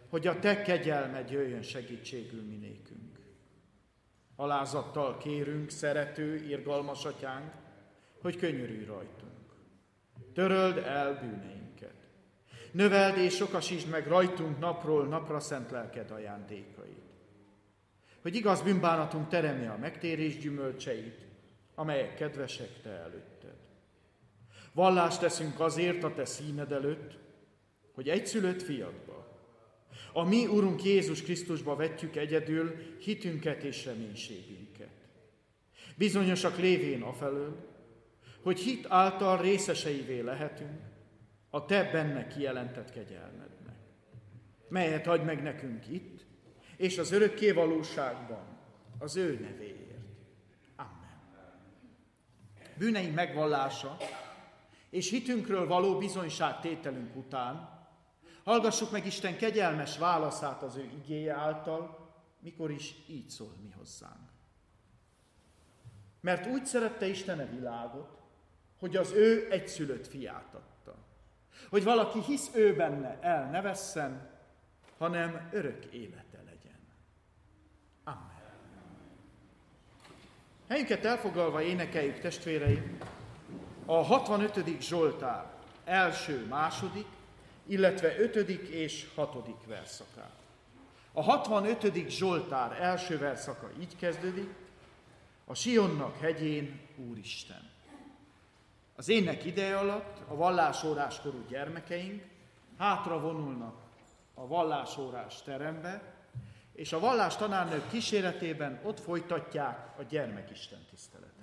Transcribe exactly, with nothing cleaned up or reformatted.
hogy a te kegyelmed jöjjön segítségül mi nékünk. Alázattal kérünk, szerető, irgalmas atyánk, hogy könyörülj rajtunk. Töröld el bűneinket. Növeld és sokasítsd meg rajtunk napról napra szent lelked ajándékait. Hogy igaz bűnbánatunk teremje a megtérés gyümölcseit, amelyek kedvesek te előtted. Vallást teszünk azért a te színed előtt, hogy egyszülött fiadba, a mi Urunk Jézus Krisztusba vetjük egyedül hitünket és reménységünket. Bizonyosak lévén afelől, hogy hit által részeseivé lehetünk a te benne kijelentett kegyelmednek, melyet adj meg nekünk itt, és az örökké valóságban az ő nevéért. Amen. Bűneink megvallása és hitünkről való bizonyságtételünk után hallgassuk meg Isten kegyelmes válaszát az ő igéje által, mikor is így szól mi hozzánk. Mert úgy szerette Isten a világot, hogy az ő egyszülött fiát adta, hogy valaki hisz ő benne, el ne vesszen, hanem örök élete legyen. Amen. Helyünket elfoglalva énekeljük, testvéreim, a hatvanötödik Zsoltár első, második, illetve ötödik és hatodik verszakát. A hatvanötödik Zsoltár első verszaka így kezdődik: a Sionnak hegyén Úristen. Az ének ideje alatt a vallásóráskorú gyermekeink hátra vonulnak a vallásórás terembe, és a vallástanárnők kíséretében ott folytatják a gyermekisten tiszteletet.